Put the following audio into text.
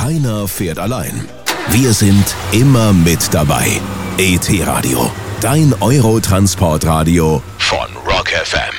Keiner fährt allein. Wir sind immer mit dabei. ET Radio, dein Eurotransportradio von Rock FM.